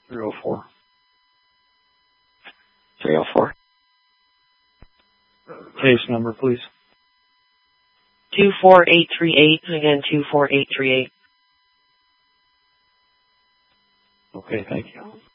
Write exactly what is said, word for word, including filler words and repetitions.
three oh four. three oh four. Case number, please. two four eight three eight. Again, two four eight three eight. Okay, thank you.